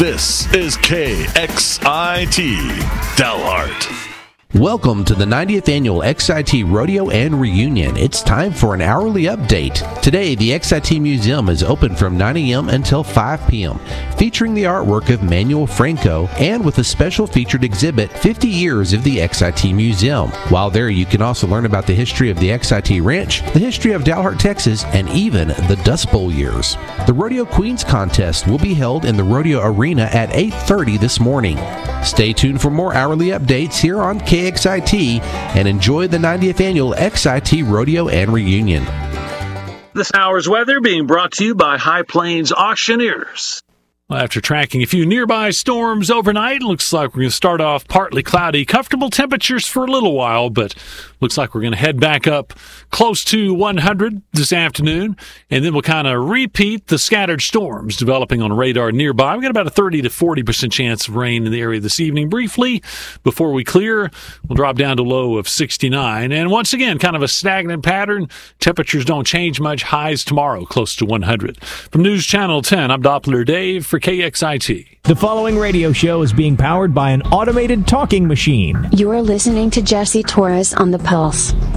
This is KXIT Dalhart. Welcome to the 90th Annual XIT Rodeo and Reunion. It's time for an hourly update. Today, the XIT Museum is open from 9 a.m. until 5 p.m., featuring the artwork of Manuel Franco and with a special featured exhibit, 50 Years of the XIT Museum. While there, you can also learn about the history of the XIT Ranch, the history of Dalhart, Texas, and even the Dust Bowl years. The Rodeo Queens contest will be held in the Rodeo Arena at 8:30 this morning. Stay tuned for more hourly updates here on KXIT and enjoy the 90th Annual XIT Rodeo and Reunion. This hour's weather being brought to you by High Plains Auctioneers. After tracking a few nearby storms overnight, looks like we're going to start off partly cloudy, comfortable temperatures for a little while, but looks like we're going to head back up close to 100 this afternoon, and then we'll kind of repeat the scattered storms developing on radar nearby. We've got about a 30 to 40% chance of rain in the area this evening. Briefly, before we clear, we'll drop down to a low of 69. And once again, kind of a stagnant pattern. Temperatures don't change much. Highs tomorrow, close to 100. From News Channel 10, I'm Doppler Dave for KXIT. The following radio show is being powered by an automated talking machine. You are listening to Jesse Torres on The Pulse.